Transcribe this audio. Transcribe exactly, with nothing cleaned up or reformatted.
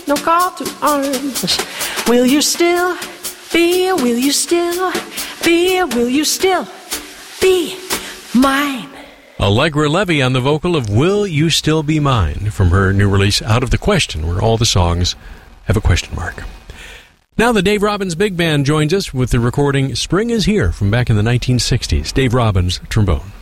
no call to arms. Will you still be, will you still be, will you still be mine? Allegra Levy on the vocal of Will You Still Be Mine from her new release Out of the Question, where all the songs have a question mark. Now the Dave Robbins Big Band joins us with the recording Spring Is Here from back in the nineteen sixties. Dave Robbins, trombone.